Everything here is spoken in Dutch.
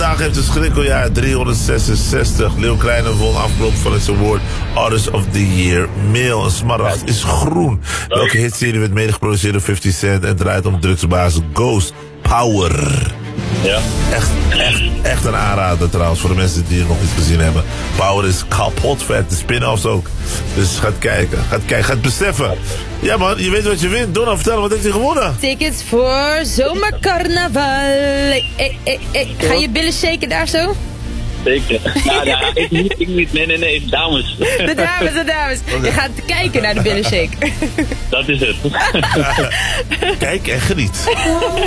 Vandaag heeft het schrikkeljaar 366. Leeuw Kleine won afgelopen van het award Artist of the Year Male. Een smaragd is groen. Welke hitserie werd mede geproduceerd door 50 Cent en draait om drugsbaas Ghost Power. Ja. Echt een aanrader trouwens voor de mensen die het nog niet gezien hebben. Power is kapot vet, de spin-offs ook. Dus gaat beseffen. Ja man, je weet wat je wint. Donna, vertel, wat heeft hij gewonnen? Tickets voor zomercarnaval. Ga je billen shaken daar zo? Zeker. Ja, ik niet. Nee, dames. De dames. Je gaat kijken naar de billen shake. Dat is het. Kijk en geniet.